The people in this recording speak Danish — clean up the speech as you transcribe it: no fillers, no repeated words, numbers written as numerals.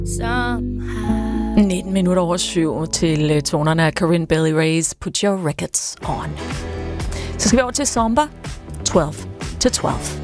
19 minutter over 7 til tonerne af Corinne Bailey Rae's Put Your Records On. Så skal vi over til Zomba 12 to 12.